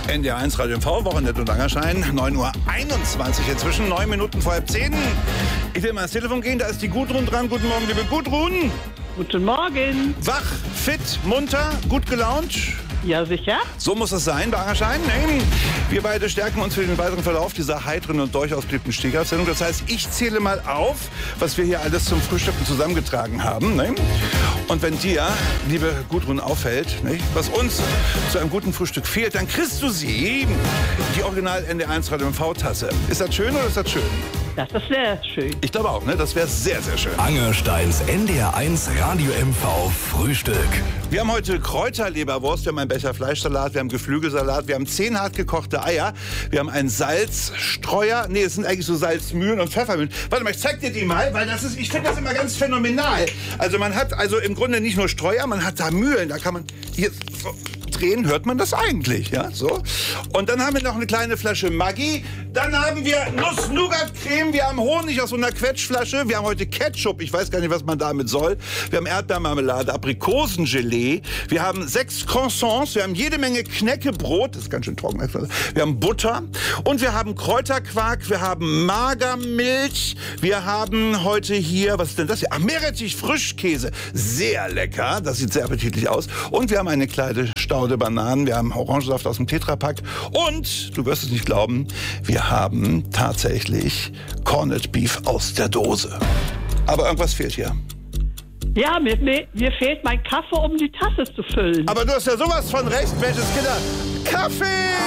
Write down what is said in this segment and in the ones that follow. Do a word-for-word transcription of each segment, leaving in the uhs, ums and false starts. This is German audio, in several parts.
N D R eins Radio M V, Wochenende und Langerschein, neun Uhr einundzwanzig inzwischen, neun Minuten vor halb zehn. Ich will mal ans Telefon gehen, da ist die Gudrun dran. Guten Morgen, liebe Gudrun. Guten Morgen. Wach, fit, munter, gut gelaunt? Ja, sicher. So muss es sein bei Langerschein. Ne? Wir beide stärken uns für den weiteren Verlauf dieser heiteren und durchaus beliebten Stegreifsendung. Das heißt, ich zähle mal auf, was wir hier alles zum Frühstücken zusammengetragen haben. Ne? Und wenn dir, liebe Gudrun, auffällt, ne, was uns zu einem guten Frühstück fehlt, dann kriegst du sie, die Original N D R eins Radio M V-Tasse. Ist das schön oder ist das schön? Das ist sehr schön. Ich glaube auch, ne? Das wäre sehr, sehr schön. Angersteins N D R eins Radio M V Frühstück. Wir haben heute Kräuterleberwurst, wir haben einen Becher Fleischsalat, wir haben Geflügelsalat, wir haben zehn hart gekochte Eier, wir haben einen Salzstreuer, nee, es sind eigentlich so Salzmühlen und Pfeffermühlen. Warte mal, ich zeig dir die mal, weil das ist, ich finde das immer ganz phänomenal. Also man hat also im Grunde nicht nur Streuer, man hat da Mühlen, da kann man hier so drehen, hört man das eigentlich, ja, so. Und dann haben wir noch eine kleine Flasche Maggi, dann haben wir Nuss-Nougat-Creme, wir haben Honig aus so einer Quetschflasche, wir haben heute Ketchup, ich weiß gar nicht, was man damit soll, wir haben Erdbeermarmelade, Aprikosengelee, wir haben sechs Croissants, wir haben jede Menge Knäckebrot, das ist ganz schön trocken, wir haben Butter und wir haben Kräuterquark, wir haben Magermilch, wir haben heute hier, was ist denn das hier? Ach, Meerrettich Frischkäse, sehr lecker, das sieht sehr appetitlich aus und wir haben eine kleine Staude Bananen, wir haben Orangensaft aus dem Tetrapack und, du wirst es nicht glauben, wir haben tatsächlich Corned Beef aus der Dose. Aber irgendwas fehlt hier. Ja, mir, mir, mir fehlt mein Kaffee, um die Tasse zu füllen. Aber du hast ja sowas von recht, welches Kinder. Kaffee!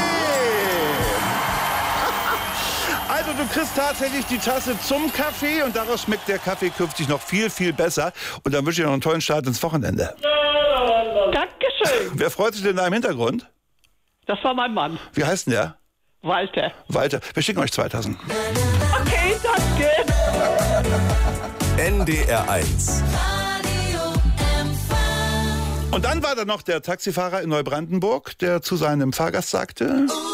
Also du kriegst tatsächlich die Tasse zum Kaffee und daraus schmeckt der Kaffee künftig noch viel, viel besser. Und dann wünsche ich dir noch einen tollen Start ins Wochenende. Dankeschön. Wer freut sich denn da im Hintergrund? Das war mein Mann. Wie heißt denn der? Walter. Walter. Wir schicken euch zwei Tassen. Okay, danke. N D R eins. Und dann war da noch der Taxifahrer in Neubrandenburg, der zu seinem Fahrgast sagte...